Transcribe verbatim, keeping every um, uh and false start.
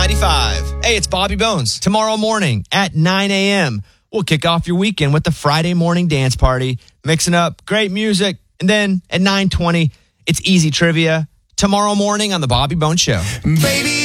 ninety-five. Hey, it's Bobby Bones. Tomorrow morning at nine a.m., we'll kick off your weekend with the Friday morning dance party, mixing up great music. And then at nine twenty, it's easy trivia tomorrow morning on the Bobby Bones Show. Baby.